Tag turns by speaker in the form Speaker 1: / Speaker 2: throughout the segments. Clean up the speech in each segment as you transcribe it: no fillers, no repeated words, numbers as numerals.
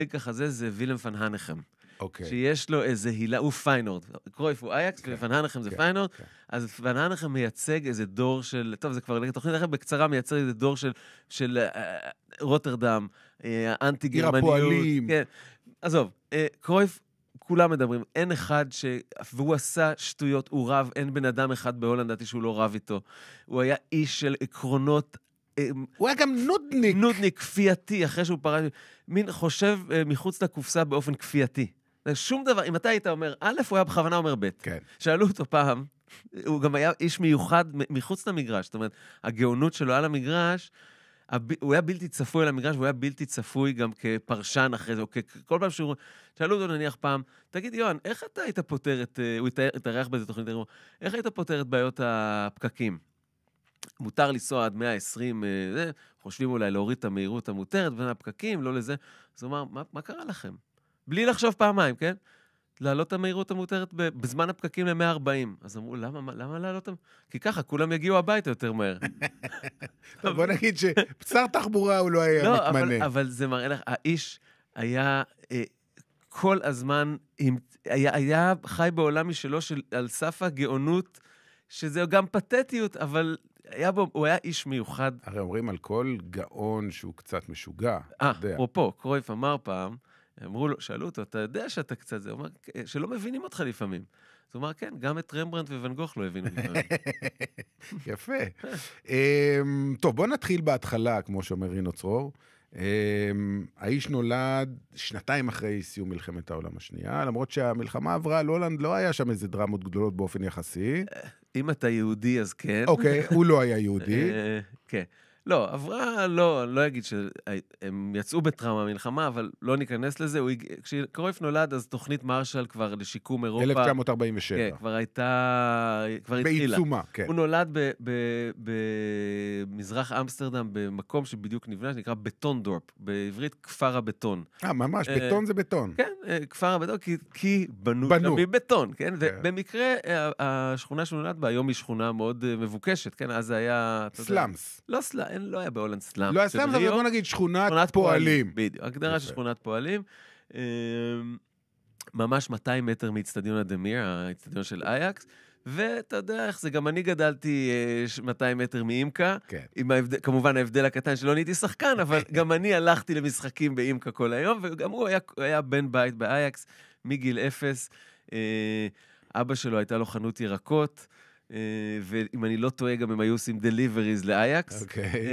Speaker 1: ככה זה וילם פן הנחם.
Speaker 2: אוקיי.
Speaker 1: שיש לו איזה הילה, הוא פיינורד. קרויף הוא אייקס, ופן הנחם זה פיינורד. אז פן הנחם מייצג איזה דור של, טוב, זה כבר תוכנית אחרת, בקצרה מייצג איזה דור של רוטרדם, אנטי גרמניות.
Speaker 2: עיר הפועלים.
Speaker 1: כן. עזוב, קרויף, כולם מדברים, אין אחד והוא עשה שטויות, הוא רב, אין בן אדם אחד בהולנד, דעתי שהוא לא רב איתו. הוא היה איש של עקרונות,
Speaker 2: הוא היה גם נודניק.
Speaker 1: נודניק, כפייתי, אחרי שהוא פרש, מין חושב מחוץ לקופסה באופן כפייתי. שום דבר, אם אתה היית אומר, א', הוא היה בכוונה אומר ב'.
Speaker 2: כן.
Speaker 1: שאלו אותו פעם, הוא גם היה איש מיוחד מחוץ למגרש, זאת אומרת, הגאונות שלו על המגרש, הוא היה בלתי צפוי על המגרש, והוא היה בלתי צפוי גם כפרשן אחרי זה, או כל פעם שהוא, שאלו אותו נניח פעם, תגיד יואן, איך אתה היית פותר הוא התארח באיזה תוכנית, איך היית פותר את בעיות הפקקים? מותר לנסוע עד 120, חושבים אולי להוריד את המהירות המותרת בין הפקקים, לא לזה. אז הוא אמר, מה קרה לכם? בלי לחשוב פעמיים, כן? להעלות את המהירות המותרת בזמן הפקקים ל-140. אז אמרו, למה להעלות? כי ככה, כולם יגיעו הביתה יותר מהר.
Speaker 2: בוא נגיד שבשר תחבורה הוא לא היה מתמנה.
Speaker 1: לא, אבל זה מראה לך, האיש היה כל הזמן, היה חי בעולם משלו על סף הגאונות, שזה גם פתטיות, אבל הוא היה איש מיוחד.
Speaker 2: הרי אומרים על כל גאון שהוא קצת משוגע.
Speaker 1: אפרופו, קרויף אמר פעם, אמרו לו, שאלו אותו, אתה יודע שאתה קצת זה? הוא אמר, שלא מבינים אותך לפעמים. אז הוא אמר, כן, גם את רמברנדט וואן גוך לא הבינו לפעמים.
Speaker 2: יפה. טוב, בוא נתחיל בהתחלה, כמו שאומר רינו צרור. האיש נולד 2 אחרי סיום מלחמת העולם השנייה, למרות שהמלחמה עברה על הולנד, לא היה שם איזה דרמות גדולות באופן יחסי.
Speaker 1: אם אתה יהודי, אז כן.
Speaker 2: אוקיי, הוא לא היה יהודי.
Speaker 1: כן. לא, עברה, לא אגיד שהם יצאו בטראומה מלחמה, אבל לא ניכנס לזה. כשקרויף נולד, אז תוכנית מרשל כבר לשיקום אירופה.
Speaker 2: 1947.
Speaker 1: כן, כבר התחילה.
Speaker 2: בעיצומה, כן.
Speaker 1: הוא נולד במזרח אמסטרדם, במקום שבדיוק נבנה, שנקרא בטונדורפ, בעברית כפר הבטון.
Speaker 2: ממש, בטון זה בטון.
Speaker 1: כן, כפר הבטון, כי בנו שם מבטון, כן? ובמקרה, השכונה שהוא נולד בה, היום היא שכונה מאוד מבוקשת, כן? אז זה היה...
Speaker 2: סלאמס.
Speaker 1: לא סלאמס. לא היה בהולנד סלאמס.
Speaker 2: לא היה סלאמס, אבל בוא נגיד שכונת פועלים.
Speaker 1: בדיוק, הגדרה של שכונת פועלים. ממש 200 מטר מאצטדיון אדמיר, האצטדיון של אייקס, ואתה יודע איך זה, גם אני גדלתי 200 מטר מאימקה, כמובן ההבדל הקטן שלא נהייתי שחקן, אבל גם אני הלכתי למשחקים באימקה כל היום, וגם הוא היה בן בית באייקס מגיל 0, אבא שלו הייתה לו חנות ירקות, ואם אני לא טועה, גם הם היו עושים דליבריז לאייקס.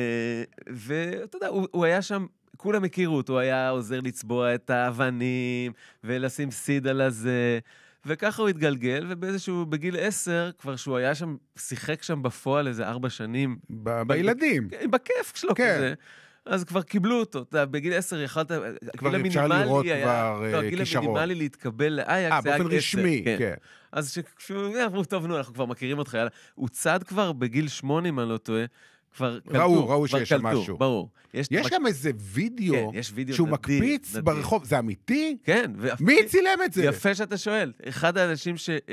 Speaker 1: ואתה יודע, הוא היה שם, כולם הכירו אותו, הוא היה עוזר לצבוע את האבנים, ולשים סיד על הזה, וככה הוא התגלגל, ובאיזשהו, בגיל 10, כבר שהוא היה שם, שיחק שם בפועל איזה 4 שנים.
Speaker 2: בילדים.
Speaker 1: בכיף שלו כזה. אז כבר קיבלו אותו. בגיל 10 יכולת...
Speaker 2: כבר אפשר לראות כבר
Speaker 1: הגיל המינימלי להתקבל לאייקס,
Speaker 2: באופן רשמי, כן.
Speaker 1: אז כשהוא אמרו, טוב, נו, אנחנו כבר מכירים אותך, הוא צעד כבר בגיל 8, אם אני לא טועה, כבר קלטו.
Speaker 2: ראו שיש שם משהו.
Speaker 1: ברור.
Speaker 2: יש גם איזה וידאו שהוא מקפיץ ברחוב, זה אמיתי?
Speaker 1: כן.
Speaker 2: מי צילם את זה?
Speaker 1: יפה שאתה שואל. אחד האנשים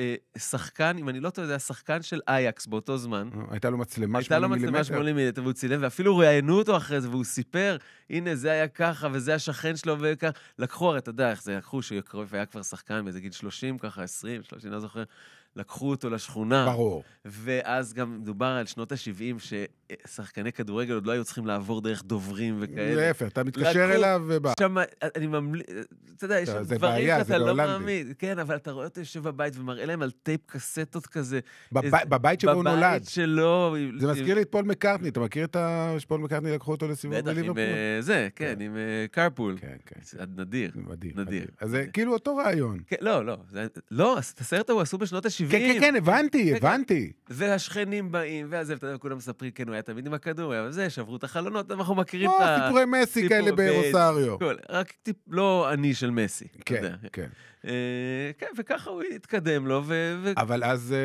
Speaker 1: ששחקן, אם אני לא טועה, זה השחקן של אייקס באותו זמן.
Speaker 2: הייתה לו מצלמה 80
Speaker 1: הייתה לו מצלמה 80 מילימטר, והוא צילם, ואפילו ראיינו אותו אחרי זה, והוא סיפר, הנה, זה היה ככה, וזה השכן שלו, וככה. לקחו, הרי אתה יודע איך זה, לקחו שקרויף היה כבר שחקן באיזה גיל 30, ככה 20, 30, לא זוכר. לקחו אותו לשכונה.
Speaker 2: ברור.
Speaker 1: ואז גם מדובר על שנות ה-70, ששחקני כדורגל עוד לא היו צריכים לעבור דרך דוברים וכאלה.
Speaker 2: להפך, אתה מתקשר אליו ובא.
Speaker 1: שם, אני ממליץ, אתה יודע, יש דברים שאתה לא מאמין. כן, אבל אתה רואה אותו יושב בבית ומראה להם על טייפ קסטות כזה.
Speaker 2: בבית שבו הוא נולד.
Speaker 1: בבית שלו.
Speaker 2: זה מזכיר לי את פול מקרטני. אתה מכיר את שפול מקרטני לקחו אותו לסיבוב בליברפול?
Speaker 1: עם זה, כן, עם קרפול.
Speaker 2: כן, כן.
Speaker 1: נדיר.
Speaker 2: מדהים. אז זה כאילו אותו רעיון.
Speaker 1: לא, לא, את הסרט הוא עשו בשנות ה-70.
Speaker 2: כן, הבנתי.
Speaker 1: והשכנים באים, ואז אתה יודע, כולם מספרים, כן, הוא היה תמיד עם הכדור, היה וזה, שברו את החלונות, אנחנו מכירים את ה...
Speaker 2: סיפורי מסי כאלה ברוסריו.
Speaker 1: רק טיפ לא אני של מסי.
Speaker 2: כן, כן.
Speaker 1: כן, וככה הוא התקדם לו,
Speaker 2: אבל אז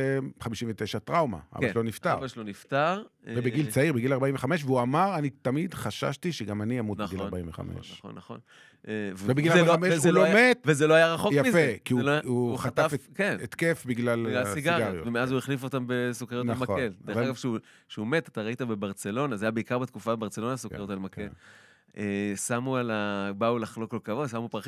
Speaker 2: 59 טראומה, אבא שלו נפטר.
Speaker 1: אבא שלו נפטר.
Speaker 2: ובגיל צעיר, בגיל 45, והוא אמר, אני תמיד חששתי שגם אני אמות בגיל 45.
Speaker 1: נכון.
Speaker 2: ובגיל 45 הוא לא מת.
Speaker 1: וזה לא היה רחוק מזה.
Speaker 2: יפה, כי הוא חטף התקף בגלל הסיגריות.
Speaker 1: ומאז הוא החליף אותם בסוכריות על מקל. דרך אגב, שהוא מת, אתה ראית בברצלונה, זה היה בעיקר בתקופה בברצלונה, סוכריות על מקל. באו לחלוק כל כבוד, שמו פרחים.